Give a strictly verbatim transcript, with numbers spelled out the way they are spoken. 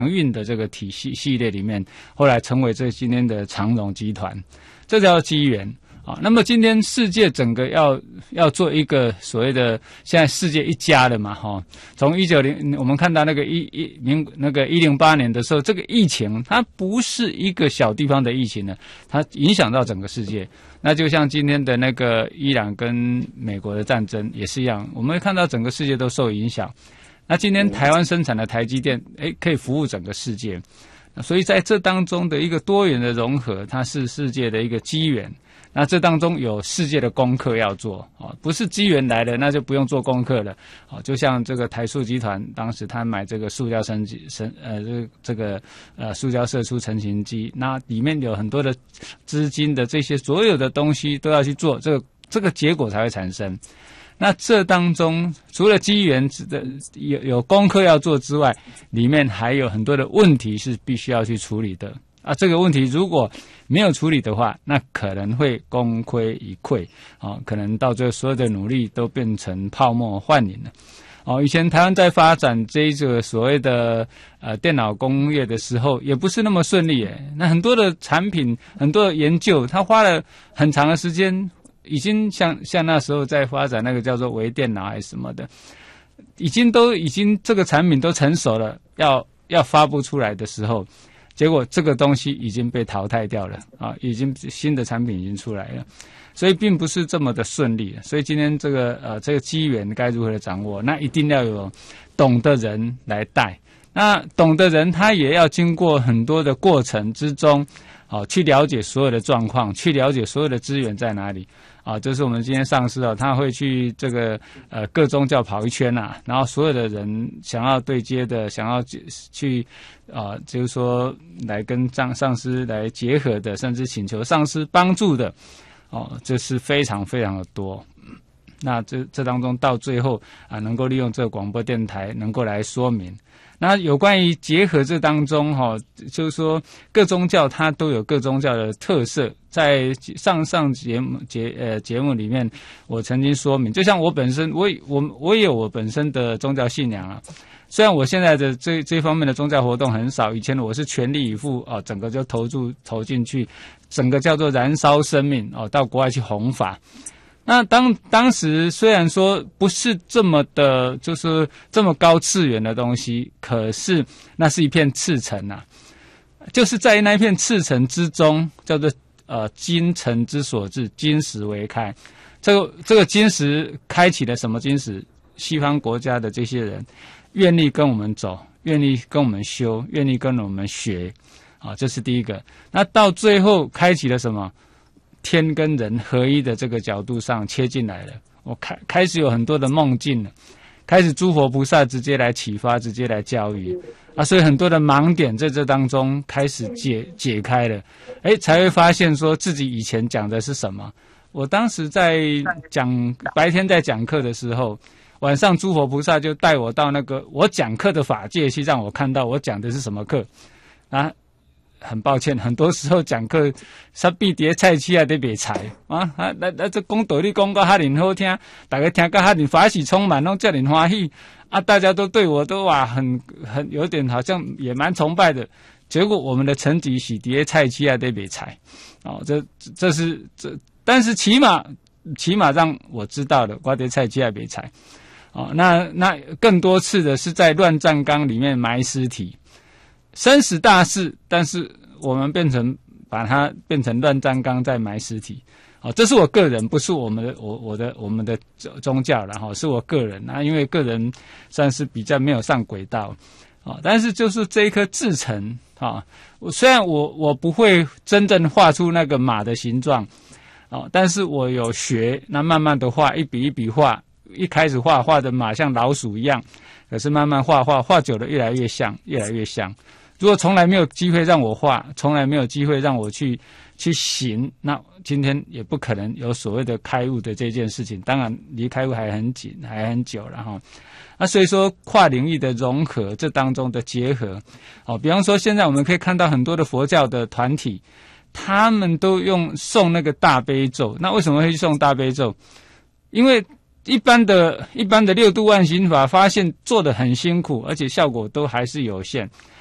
运的这个体系系列里面，后来成为这今天的长荣集团，这叫机缘啊。那么今天世界整个要要做一个所谓的现在世界一家了嘛，哈。从一九零我们看到那个一一民那个一零八年的时候，这个疫情它不是一个小地方的疫情呢，它影响到整个世界。那就像今天的那个伊朗跟美国的战争也是一样，我们会看到整个世界都受影响。那今天台湾生产的台积电，诶，可以服务整个世界，所以在这当中的一个多元的融合，它是世界的一个机缘。那这当中有世界的功课要做啊，不是机缘来了，那就不用做功课了啊。就像这个台塑集团当时他买这个塑胶成成呃这个这个呃塑胶射出成型机，那里面有很多的资金的这些所有的东西都要去做，这个这个结果才会产生。那这当中除了机缘的有有功课要做之外，里面还有很多的问题是必须要去处理的啊。这个问题如果没有处理的话，那可能会功亏一篑啊，可能到最后所有的努力都变成泡沫幻影了。哦，以前台湾在发展这个所谓的呃电脑工业的时候，也不是那么顺利耶。那很多的产品，很多的研究，它花了很长的时间。已经像像那时候在发展那个叫做微电脑还是什么的，已经都已经这个产品都成熟了，要要发布出来的时候，结果这个东西已经被淘汰掉了啊，已经新的产品已经出来了，所以并不是这么的顺利。所以今天这个呃这个机缘该如何的掌握，那一定要有懂的人来带。那懂的人他也要经过很多的过程之中，好、啊、去了解所有的状况，去了解所有的资源在哪里。啊，这是我们今天上司啊，他会去这个呃各宗教跑一圈啊，然后所有的人想要对接的，想要去啊，就是说来跟上上司来结合的，甚至请求上司帮助的，哦，这是非常非常的多。那这这当中到最后啊，能够利用这个广播电台能够来说明。那有关于结合这当中哈、哦，就是说各宗教它都有各宗教的特色，在上上节目节呃节目里面，我曾经说明，就像我本身，我我我也有我本身的宗教信仰啊。虽然我现在的这这方面的宗教活动很少，以前我是全力以赴啊、哦，整个就投注投进去，整个叫做燃烧生命哦，到国外去弘法。那当当时虽然说不是这么的，就是这么高次元的东西，可是那是一片赤诚啊，就是在那一片赤诚之中，叫做呃金诚之所至，金石为开。这个这个金石开启了什么金石？西方国家的这些人愿意跟我们走，愿意跟我们修，愿意跟我们学，啊，这是第一个。那到最后开启了什么？天跟人合一的这个角度上切进来了，我开开始有很多的梦境了，开始诸佛菩萨直接来启发，直接来教育啊，所以很多的盲点在这当中开始解解开了，哎，才会发现说自己以前讲的是什么。我当时在讲白天在讲课的时候，晚上诸佛菩萨就带我到那个我讲课的法界去，让我看到我讲的是什么课啊。很抱歉，很多时候讲课，啥比碟菜市啊在卖菜啊，啊，那那这讲道理讲到哈尔好听，大家听到哈尔法喜充满，拢叫人欢喜啊，大家都对我都哇很很有点好像也蛮崇拜的。结果我们的成绩是碟菜市啊在卖菜，哦，这这是这，但是起码起码让我知道了，我碟菜市啊卖菜，哦，那那更多次的是在乱葬岗里面埋尸体。生死大事，但是我们变成把它变成乱葬岗在埋尸体，哦，这是我个人，不是我们的我我的我们的宗教了哈，是我个人啊，因为个人算是比较没有上轨道，啊，但是就是这一颗至诚啊，我虽然我我不会真正画出那个马的形状，啊，但是我有学，那慢慢的画，一笔一笔画，一开始画画的马像老鼠一样，可是慢慢画画画久了越来越像，越来越像。如果从来没有机会让我画，从来没有机会让我去去行，那今天也不可能有所谓的开悟的这件事情。当然离开悟还很紧，还很久了哈。那所以说跨领域的融合，这当中的结合，哦，比方说现在我们可以看到很多的佛教的团体，他们都用诵那个大悲咒。那为什么会去诵大悲咒？因为一般的一般的六度万行法，发现做得很辛苦，而且效果都还是有限。